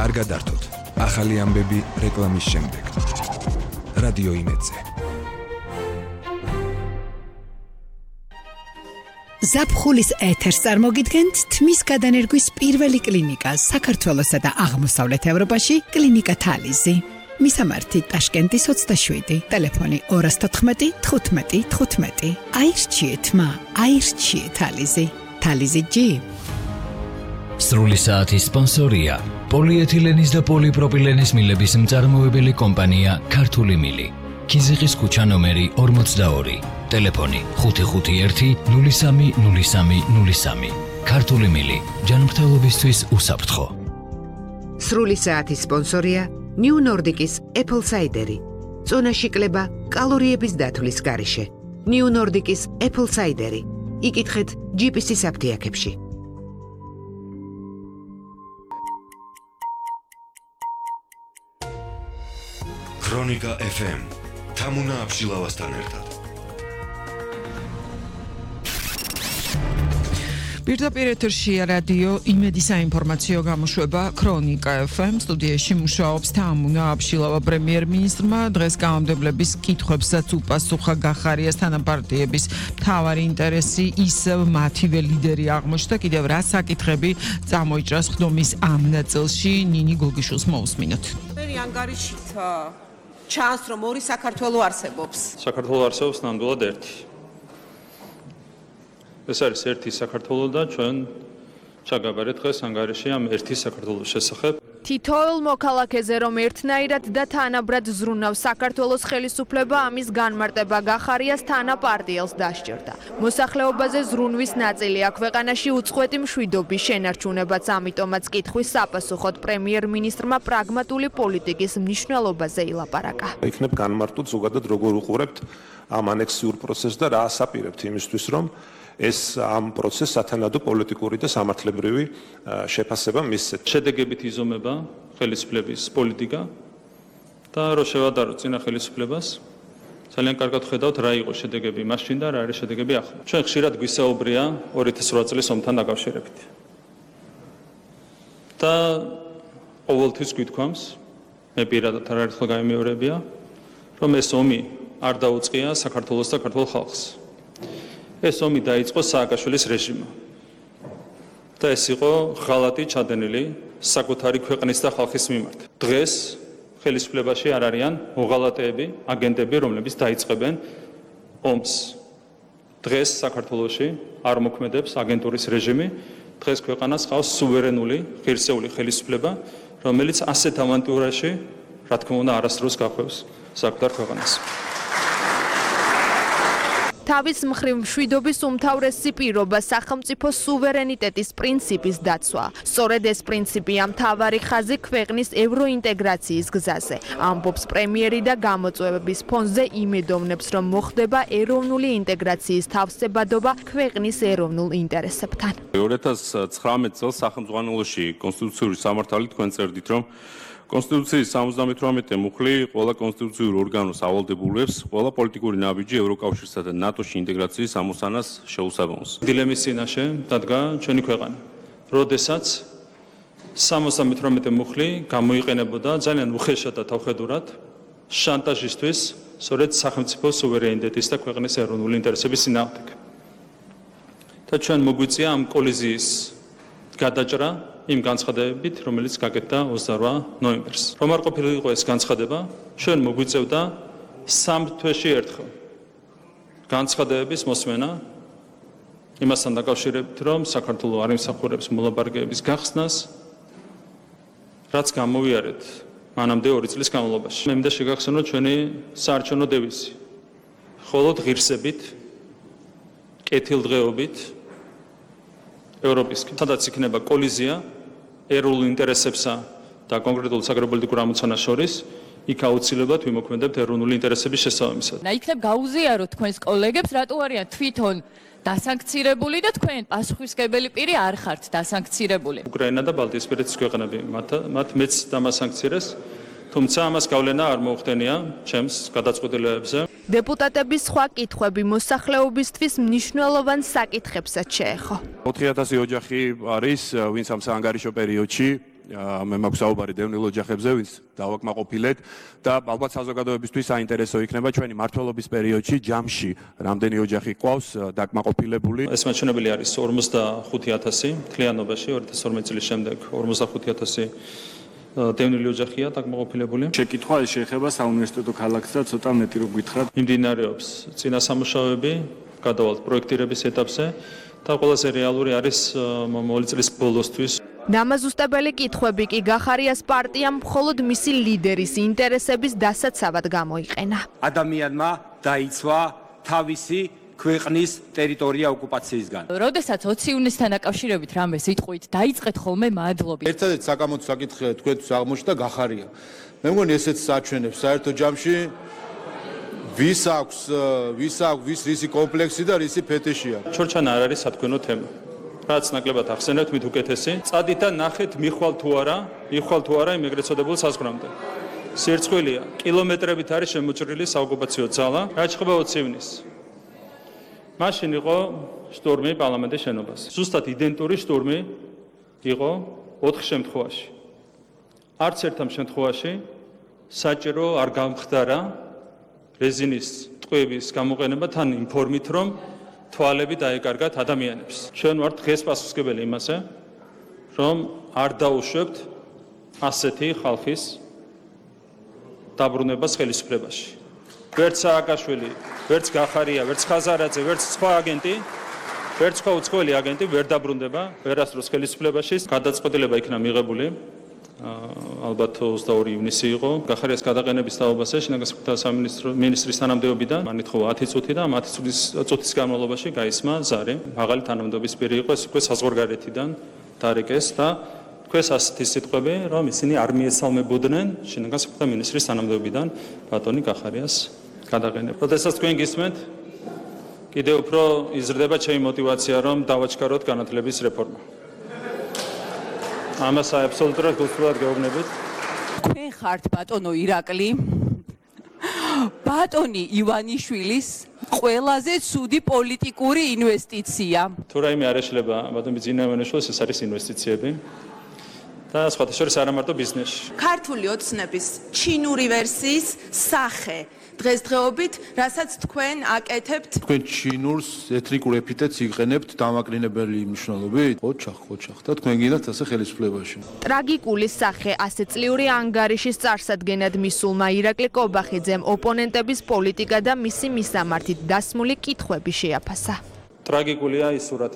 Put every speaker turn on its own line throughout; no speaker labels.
არ გადართოთ. ახალი ამბები რეკლამის შემდეგ. რადიო იმედზე.
ზაფხულის ეთერს წარმოგიდგენთ თმის გადანერგვის პირველი კლინიკა საქართველოსა და აღმოსავლეთ ევროპაში კლინიკა თალიზი. მისამართი ტაშკენტის 27, ტელეფონი 214 15 15. აირჩიეთ თალიზი. თალიზი G.
სრული საათის სპონსორია პოლიეთილენის და პოლიპროპილენის მილების მწარმოებელი კომპანია ქართული მილი. ქიზიყის ქუჩა ნომერი 42, ტელეფონი 551 03 03 03. ქართული მილი, ჯანმრთელობისთვის უსაფრთხო.
სრული საათის სპონსორია New Nordic-ის Apple Cider-ი. წონაში კლება კალორიების დათვლის გარეშე. New Nordic-ის Apple Cider-ი. იკითხეთ GPS-ის აფთიაქებში.
ქრონიკა FM. თამუნა აბშილავასთან ერთად.
პირდაპირ ეთერშია რადიო იმედი საინფორმაციო გამოშვება ქრონიკა FM. სტუდიაში მუშაობს თამუნა აბშილავა. პრემიერ-მინისტრმა დღეს გამომდებლების კითხვებსაც უპასუხა. გახარიას თანაპარტიების მთავარი ინტერესი ისევ მათივე ლიდერი აღმოჩნდა. კიდევ რა საკითხები წამოიჭრა ხდომის ამ ნაწილში, ნინი გოგიშვილს მოусმინოთ.
ანგარიშით ჩანს რომ ორი საქართველო არსებობს.
საქართველო არსებობს ნამდვილად ერთი. ეს არის ერთი საქართველო და ჩვენ ჩაგაბარეთ დღეს ანგარიში ამ ერთი საქართველოს შესახებ.
თითოეულ მოქალაქეზე რომ ერთნაირად და თანაბრად ზრუნავს საქართველოს ხელისუფლება, ამის განმარტება გახარიას თანაპარტიელს დასჭირდა. მოსახლეობაზე ზრუნვის ნაწილია ქვეყანაში უწყვეტი მშვიდობის შენარჩუნებაც, ამიტომაც კითხვის საპასუხოდ პრემიერ-მინისტრმა პრაგმატული პოლიტიკის მნიშვნელობაზე ილაპარაკა.
იქნებ განმარტოთ ზოგადად როგორ უყურებთ ამ ანექსიურ პროცესს და რა ასაპირებთ იმისთვის, რომ ეს ამ პროცესს სათანადო პოლიტიკური და სამართლებრივი შეფასება მისცეთ.
შედეგებით იზომება ხელისუფლების პოლიტიკა და რო შევადაროთ წინა ხელისუფლებას, ძალიან კარგად ხედავთ რა იყო შედეგები მაშინ და რა არის შედეგები ახლა. ჩვენ ხშირად გვისაუბრია 2008 წლის ომთან დაკავშირებით. და ყოველთვის გვითქვამს, მე პირადად არაერთხელ გამიმეორებია, რომ ეს ომი არ დაუწყია საქართველოს და ქართულ ხალხს. ეს ომი დაიწყო სააკაშვილის რეჟიმმა. და ეს იყო ღალატი ჩადენილი საკუთარი ქვეყნის და ხალხის მიმართ. დღეს ხელისუფლებაში არ არიან მოღალატეები, აგენტები, რომლებიც დაიწყებენ ომს. დღეს საქართველოში არ მოქმედებს აგენტურის რეჟიმი. დღეს ქვეყანას ყავს სუვერენული, ღირსეული ხელისუფლება, რომელიც ასეთ ავანტურაში, რა თქმა უნდა, არასდროს გახვევს საკუთარ ქვეყანას.
თავის მხრივ მშვიდობის უმთავრესი პირობა სახელმწიფო სუვერენიტეტის პრინციპის დაცვა. სწორედ ეს პრინციპია მთავარი ხაზი ქვეყნის ევროინტეგრაციის გზაზე. ამბობს პრემიერი და გამოწვევების ფონზე იმედოვნებს, რომ მოხდება ეროვნული ინტეგრაციის თავსებადობა ქვეყნის ეროვნულ ინტერესებთან.
2019 წელს სახელმწიფოში კონსტიტუციური სამართალი თქვენ წერდით, რომ კონსტიტუციის 78 მუხლი ყველა კონსტიტუციურ ორგანოს ავალდებულებს ყველა პოლიტიკური ნაბიჯი ევროკავშირსა და ნატოში ინტეგრაციის ამოსანას შეუსაბამოს. დილემის წინაშე დადგა ჩვენი ქვეყანა, როდესაც 78 მუხლი გამოიყენებოდა ძალიან უხეშად და თავხედურად შანტაჟისთვის, სწორედ სახელმწიფო სუვერენიტეტის და ქვეყნის ეროვნული ინტერესების წინააღმდეგ. და ჩვენ მოგვიწია ამ კოლიზიის გადაჭრა იმ განცხადებებით, რომელიც გაკეთდა 28 ნოემბერს. რომ არ ყოფილიყო ეს განცხადება, ჩვენ მოგვიწევდა 3 თვეში ერთხელ განცხადებების მოსმენა იმასთან დაკავშირებით, რომ საქართველო არ იმსახურებს მოლაპარაკებების გახსნას, რაც გამოვიარეთ მანამდე 2 წლის განმავლობაში. მე მინდა შეგახსენოთ ჩვენი საარჩევნო დევიზი. მხოლოდ ღირსებით, კეთილდღეობით ევროპისკენ, სადაც იქნება კოლიზია ეროვნულ ინტერესებსა და კონკრეტულ საგარეპოლიტიკურ ამოცანას შორის, იქ აუცილებლად ვიმოქმედებთ ეროვნული ინტერესების შესაბამისად.
იქნებ გაუზიაროთ თქვენს კოლეგებს, რატო არიან თვითონ დასანქცირებული და თქვენ პასუხისმგებელი პირი არ ხართ დასანქცირებული.
უკრაინა და ბალტიისპირეთის ქვეყნები მათ მეც დამასანქცირეს, თუმცა ამას გავლენა არ მოუხდენია ჩემს გადაწყვეტილებებზე.
დეპუტატების სხვა კითხვები მოსახლეობისთვის მნიშვნელოვან საკითხებსაც შეეხო.
4000 ოჯახი არის, ვინც ამ საანგარიშო პერიოდში
მე მაქვს საუბარი დევნილ ოჯახებზე, ვინც დავაკმაყოფილეთ და ალბათ საზოგადოებისთვის საინტერესო იქნება ჩვენი მმართველობის პერიოდში ჯამში რამდენი ოჯახი ყავს დაკმაყოფილებული.
ეს მაჩვენებელი არის 45,000 მთლიანობაში 2012 წლის შემდეგ 45,000 დევნილი ოჯახია დაკმაყოფილებული.
შეკითხვა ეს შეეხება საუნივერსიტეტო ქალაქს და ცოტა მეტი რო გითხრათ.
მიმდინარეობს წინა სამუშაოები, გადავალთ პროექტირების ეტაპზე და ყველაზე რეალური არის მომავალი წლის ბოლოსთვის.
დამაზუსტებელი კითხვები კი გახარიას პარტიამ მხოლოდ მისი ლიდერის ინტერესების დასაცავად გამოიყენა.
ადამიანმა დაიცვა თავისი ქვეყნის ტერიტორია ოკუპაციისგან.
როდესაც 20 ივნისთან დაკავშირებით რამე სიტყვით დაიწყეთ ხოლმე მადლობით.
ერთადერთი საკამათო საკითხია თქვენთვის აღმოჩნდა გახარია. მე მგონი ესეც საჩვენებს საერთო ჯამში ვის აქვს რისი კომპლექსი და რისი ფეტიშია.
ჩორჩანა არ არის სათქვენო თემა. რაც ნაკლებად ახსენებთ, მით უკეთესი. წადით და ნახეთ მიხვალ თუ არა იმ ეგრეთ წოდებულ საზღვრამდე. სირცხვილია, კილომეტრებით არის შემოჭრილი საოკუპაციო ძალა. რაც ხდება 20 ივნისს. მაშინ იყო შტორმი პარლამენტის შენობას. ზუსტად იდენტური შტორმი იყო 4 შემთხვევაში. არც ერთ შემთხვევაში საჭირო არ გამხდარა რეზინის ტყვეების გამოყენება თან იმ ფორმით, რომ თვალები დაეკარგათ ადამიანებს. ჩვენ ვართ დღეს პასუხისმგებელი იმაზე, რომ არ დაუშვებთ ასეთი ხალხის დაბრუნებას ხელისუფლებაში. ვერც სააკაშვილი, ვერც გახარია, ვერც ხაზარაძე, ვერც სხვა აგენტი, ვერც სხვა უცხოელი აგენტი ვერ დაბრუნდება ვერასდროს ხელისუფლებაში. გადაწყვეტილება იქნა მიღებული. ალბათ 22 ივნისი იყო. გახარიას გადაყენების თაობაზე შინაგან საქმეთა სამინისტრის თანამდებობიდან მან ითხოვა 10 წუთი და 10 წუთის განმავლობაში გაისმა ზარი. მაღალი თანამდებობის პირი იყო, ეს უკვე საზღვარგარეთიდან დარეკეს და თქვენს ასეთი სიტყვები, რომ ისინი არ მიესალმებოდნენ შინაგან საქმეთა მინისტრის თანამდებობიდან ბატონი გახარიას გადაყენებას. როდესაც თქვენ გისმენთ, კიდევ უფრო იზრდება ჩემი мотиваცია, რომ დავაჩქაროთ განათლების რეფორმა. ამას აბსოლუტურად გულწრფელად გეუბნებით.
თქვენ ხართ ბატონო ირაკლი, ბატონი ივანიშვილის ყველაზე ცუდი პოლიტიკური ინვესტიცია.
თუ რაიმე არ ეშლება ბატონი ძინა ივანიშვილის, ეს არის ინვესტიციები. და სხვათა შორის არა მარტო ბიზნესში.
ქართული ოცნების ჩინური ვერსიის სახე დღესდღეობით, რასაც თქვენ აკეთებთ.
თქვენ ჩინურს ეთნიკურ ეპითეტს იყენებთ დამაკნინებელი მნიშვნელობით? ოჩახ და თქვენ გინდათ ასე ხელისუფლებაში.
ტრაგიკული სახე ასე წლიური ანგარიშის წარსადგენად მისულმა ირაკლი კობახიძემ ოპონენტების პოლიტიკა და მისი მისამართით დასმული კითხვები შეაფასა.
ტრაგიკულია ის სურათი,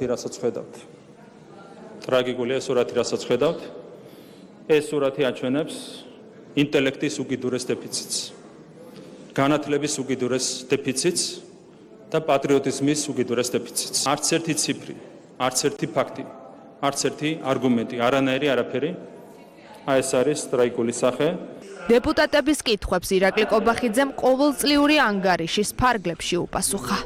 რასაც ხედავთ. ეს სურათი აჩვენებს ინტელექტის უკიდურეს დეფიციტს, განათლების უკიდურეს დეფიციტს და პატრიოტიზმის უკიდურეს დეფიციტს. არც ერთი ციფრი, არც ერთი ფაქტი, არც ერთი არგუმენტი, არანაირი არაფერი. ეს არის ტრაგიკული სახე.
დეპუტატების კითხვებს ირაკლი კობახიძემ ყოველწლიური ანგარიშის ფარგლებში უპასუხა.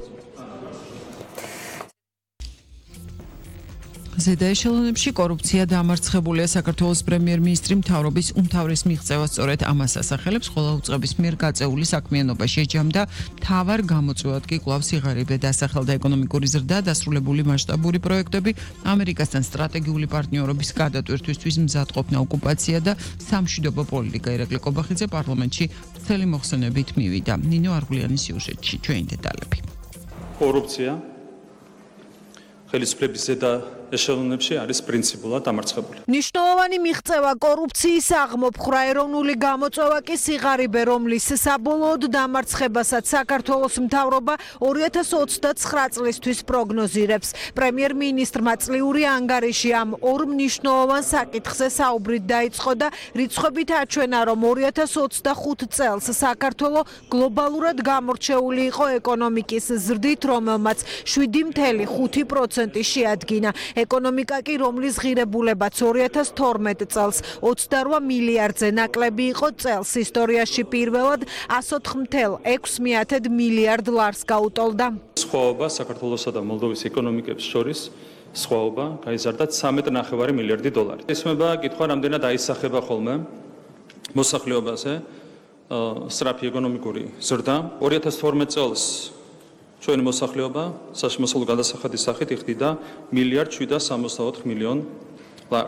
ზედა ეშელონებში კორუფცია დამარცხებულია. საქართველოს პრემიერ-მინისტრი მთავრობის უმთავრეს მიღწევას სწორედ ამას ასახელებს, ხოლო უწყების მიერ გაწეული საქმიანობა შეჯამდა. მთავარ გამოწვევად კი კვლავ სიღარიბე დასახელდა ეკონომიკური ზრდა, დასრულებული მასშტაბური პროექტები, ამერიკასთან სტრატეგიული პარტნიორობის გადატვირთვისთვის მზადყოფნა, ოკუპაცია და სამშვიდობო პოლიტიკა. ირაკლი კობახიძე პარლამენტში მთელი მოხსენებით მივიდა. ნინო არგულიანის სიუჟეტში ჩვენი დეტალები.
კორუფცია ხელისუფლების ზედა ეშელონებში არის პრინციპულად დამარცხებული.
ნიშნულოვანი მიღწევა კორუფციის აღმოფხვრა, ეროვნული გამოწვევა კი სიღარიბე, რომლის საბოლოოდ დამარცხებასაც საქართველოს მთავრობა 2029 წლისთვის პროგნოზირებს. პრემიერ-მინისტრმა წლიური ანგარიში ამ ორ მნიშვნელოვან საკითხზე საუბრით დაიწყო და რიცხვებით აჩვენა, რომ 2025 წელს საქართველო გლობალურად გამორჩეული იყო ეკონომიკის ზრდით, რომელმაც 7.5% შეადგინა. ეკონომიკა კი, რომლის ღირებულებაც 2012 წელს 28 მილიარდზე ნაკლები იყო, წელს ისტორიაში პირველად 104.6 მილიარდ ლარს გაუტოლდა.
სხვაობა საქართველოსა და მოლდოვის ეკონომიკებს შორის სხვაობა გაიზარდა 13.5 მილიარდი დოლარი. ესმება კითხვა, რამდენად აისახება ხოლმე მოსახლეობაზე სწრაფი ეკონომიკური ზრდა. 2012 წელს ჩვენი მოსახლეობა საშემოსავლო გადასახადის სახით იხდიდა 1.764 მილიონ ლარს.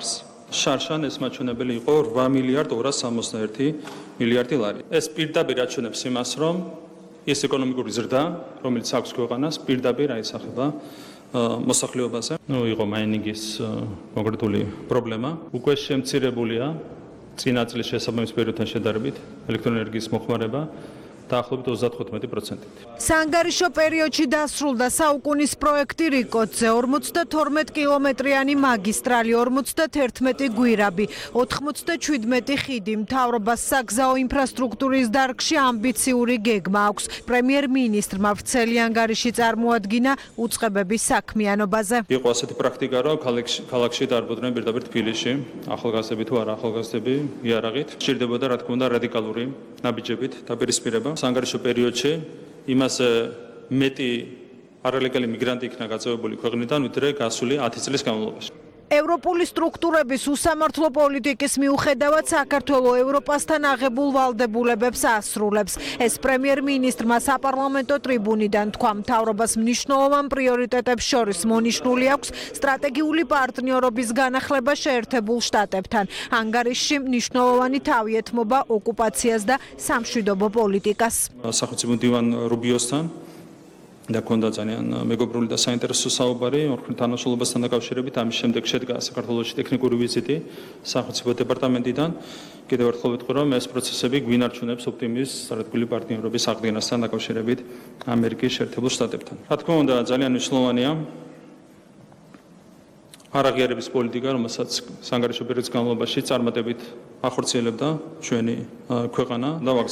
შარშან ეს მაჩვენებელი იყო 8 მილიარდ 261 მილიარდი ლარი. ეს პირდაპირ აჩვენებს იმას, რომ ეს ეკონომიკური ზრდა, რომელიც აქვს ქვეყანას, პირდაპირ აისახება მოსახლეობაზე. იყო მაინინგის კონკრეტული პრობლემა. უკვე შემცირებულია წინა წლის შესაბამის პერიოდთან შედარებით ელექტროენერგიის მოხმარება დაახლოებით 35%-ით.
სანგარიშო პერიოდში დასრულდა საუკუნის პროექტი რიკოძე 52 კილომეტრიანი მაგისტრალი, 51 გვირაბი, 97 ხიდი. მთავრობას საგზაო ინფრასტრუქტურის დარგში ამბიციური გეგმა აქვს. პრემიერ-მინისტრმა ვრცელი ანგარიში წარმოადგინა უწყებების საქმიანობაზე.
იყო ასეთი პრაქტიკა, რომ ქალაქში დაარბოდნენ პირდაპირ თბილისში, ახალგაზრდები თუ არა ახალგაზრდები იარაღით. სჭირდებოდა რა თქმა უნდა რადიკალური ნაბიჯებით დაპირისპირება. სანგარიშო პერიოდში იმას მეტი არალეგალი მიგრანტი იქნა გაწევებული ქვეყნიდან, ვიდრე გასული 10 წლის განმავლობაში.
ევროპული სტრუქტურების უსამართლო პოლიტიკის მიუხედავად საქართველოს ევროპასთან აღებულ ვალდებულებებს ასრულებს. ეს პრემიერ-მინისტრმა საპარლამენტო ტრიბუნიდან თქვა, მთავრობას მნიშვნელოვან პრიორიტეტებს შორის მონიშნული აქვს სტრატეგიული პარტნიორობის განახლება შეერთებულ შტატებთან. ანგარიშში მნიშვნელოვანი თავი ეთმობა ოკუპაციას და სამშვიდობო პოლიტიკას.
სახელმწიფო მდივან რუბიოსთან და ქონდა ძალიან მეგობრული და საინტერესო საუბარი ორ თანამშრომლობასთან დაკავშირებით. ამის შემდეგ შედგა საქართველოში ტექნიკური ვიზიტი სახელმწიფო დეპარტამენტიდან. კიდევ ერთხელ ვიტყვი, რომ ეს პროცესები გვინარჩუნებს ოპტიმიზმს სტრატეგიული პარტნიორობის აღდგენასთან დაკავშირებით ამერიკის შეერთებულ შტატებთან. რა თქმა უნდა, ძალიან მნიშვნელოვანია არაღიარების პოლიტიკა, რომელსაც სანგარიშო პერიოდის განმავლობაში წარმატებით ახორციელებდა ჩვენი ქვეყანა და